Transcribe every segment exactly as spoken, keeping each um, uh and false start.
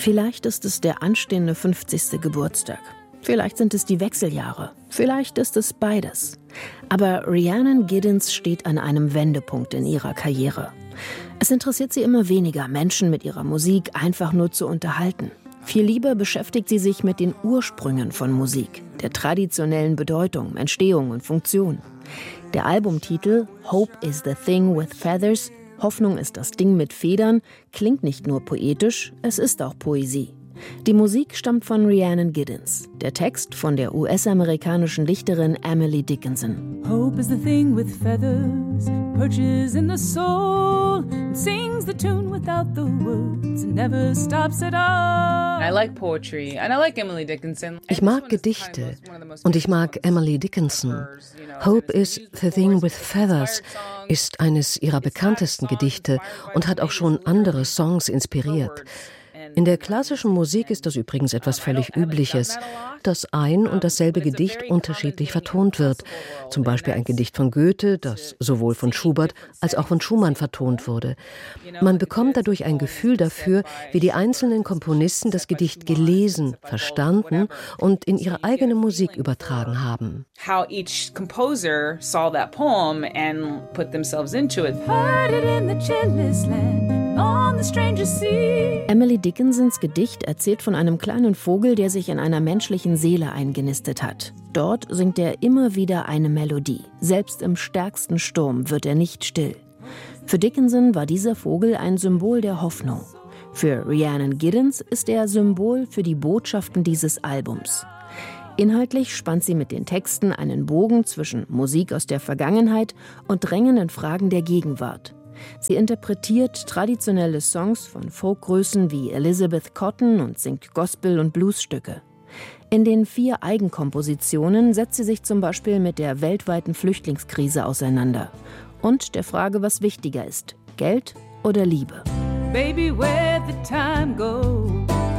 Vielleicht ist es der anstehende fünfzigste Geburtstag. Vielleicht sind es die Wechseljahre. Vielleicht ist es beides. Aber Rhiannon Giddens steht an einem Wendepunkt in ihrer Karriere. Es interessiert sie immer weniger, Menschen mit ihrer Musik einfach nur zu unterhalten. Viel lieber beschäftigt sie sich mit den Ursprüngen von Musik, der traditionellen Bedeutung, Entstehung und Funktion. Der Albumtitel Hope is the Thing with Feathers, Hoffnung ist das Ding mit Federn, klingt nicht nur poetisch, es ist auch Poesie. Die Musik stammt von Rhiannon Giddens, der Text von der U S-amerikanischen Dichterin Emily Dickinson. Hope is the thing with feathers, perches in the soul, and sings the tune without the words, and never stops at all. I like poetry, and I like Emily Dickinson. Ich mag Gedichte und ich mag Emily Dickinson. Hope is the thing with feathers ist eines ihrer bekanntesten Gedichte und hat auch schon andere Songs inspiriert. In der klassischen Musik ist das übrigens etwas völlig Übliches, dass ein und dasselbe Gedicht unterschiedlich vertont wird. Zum Beispiel ein Gedicht von Goethe, das sowohl von Schubert als auch von Schumann vertont wurde. Man bekommt dadurch ein Gefühl dafür, wie die einzelnen Komponisten das Gedicht gelesen, verstanden und in ihre eigene Musik übertragen haben. How each composer saw that poem and put themselves into it. Heard it in the chillest land, on the strangest sea. Emily Dickinsons Gedicht erzählt von einem kleinen Vogel, der sich in einer menschlichen Seele eingenistet hat. Dort singt er immer wieder eine Melodie. Selbst im stärksten Sturm wird er nicht still. Für Dickinson war dieser Vogel ein Symbol der Hoffnung. Für Rhiannon Giddens ist er Symbol für die Botschaften dieses Albums. Inhaltlich spannt sie mit den Texten einen Bogen zwischen Musik aus der Vergangenheit und drängenden Fragen der Gegenwart. Sie interpretiert traditionelle Songs von Folkgrößen wie Elizabeth Cotten und singt Gospel- und Bluesstücke. In den vier Eigenkompositionen setzt sie sich zum Beispiel mit der weltweiten Flüchtlingskrise auseinander und der Frage, was wichtiger ist, Geld oder Liebe. Baby, where'd the time go?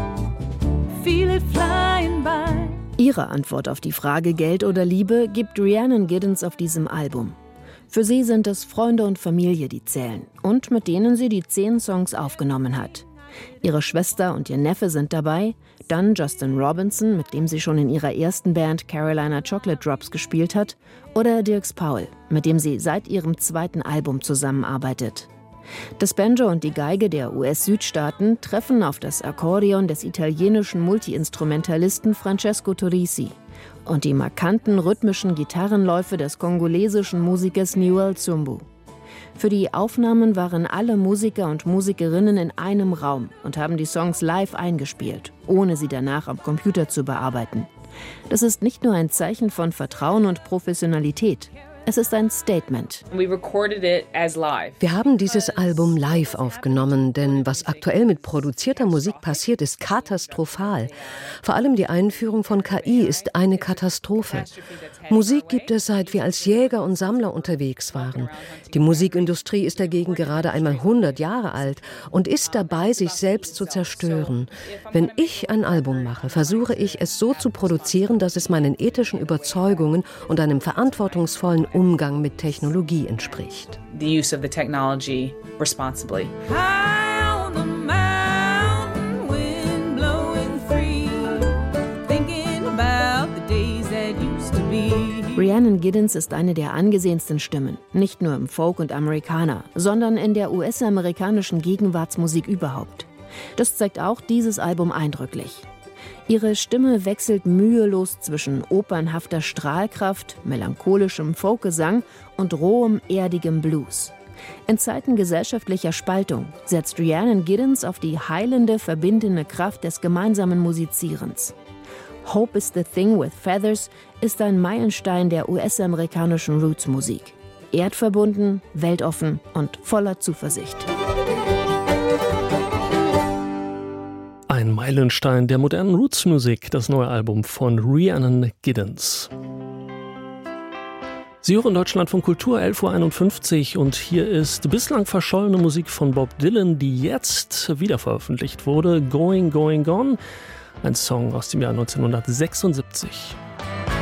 Feel it flying by. Ihre Antwort auf die Frage Geld oder Liebe gibt Rhiannon Giddens auf diesem Album. Für sie sind es Freunde und Familie, die zählen und mit denen sie die zehn Songs aufgenommen hat. Ihre Schwester und ihr Neffe sind dabei, dann Justin Robinson, mit dem sie schon in ihrer ersten Band Carolina Chocolate Drops gespielt hat, oder Dierks Powell, mit dem sie seit ihrem zweiten Album zusammenarbeitet. Das Banjo und die Geige der U S-Südstaaten treffen auf das Akkordeon des italienischen Multiinstrumentalisten Francesco Turrisi und die markanten rhythmischen Gitarrenläufe des kongolesischen Musikers Newell Zumbu. Für die Aufnahmen waren alle Musiker und Musikerinnen in einem Raum und haben die Songs live eingespielt, ohne sie danach am Computer zu bearbeiten. Das ist nicht nur ein Zeichen von Vertrauen und Professionalität. Es ist ein Statement. Wir haben dieses Album live aufgenommen, denn was aktuell mit produzierter Musik passiert, ist katastrophal. Vor allem die Einführung von K I ist eine Katastrophe. Musik gibt es, seit wir als Jäger und Sammler unterwegs waren. Die Musikindustrie ist dagegen gerade einmal hundert Jahre alt und ist dabei, sich selbst zu zerstören. Wenn ich ein Album mache, versuche ich es so zu produzieren, dass es meinen ethischen Überzeugungen und einem verantwortungsvollen Umgang mit Technologie entspricht. The use of the technology responsibly. High on the mountain, wind blowing free, thinking about the days that used to be. Rhiannon Giddens ist eine der angesehensten Stimmen, nicht nur im Folk und Amerikaner, sondern in der U S-amerikanischen Gegenwartsmusik überhaupt. Das zeigt auch dieses Album eindrücklich. Ihre Stimme wechselt mühelos zwischen opernhafter Strahlkraft, melancholischem Folkgesang und rohem, erdigem Blues. In Zeiten gesellschaftlicher Spaltung setzt Rhiannon Giddens auf die heilende, verbindende Kraft des gemeinsamen Musizierens. Hope is the Thing with Feathers ist ein Meilenstein der U S-amerikanischen Roots-Musik. Erdverbunden, weltoffen und voller Zuversicht. Ein Meilenstein der modernen Roots-Musik, das neue Album von Rhiannon Giddens. Sie hören Deutschlandfunk Kultur, elf Uhr einundfünfzig, und hier ist bislang verschollene Musik von Bob Dylan, die jetzt wiederveröffentlicht wurde. Going, Going, Gone, ein Song aus dem Jahr neunzehnhundertsechsundsiebzig.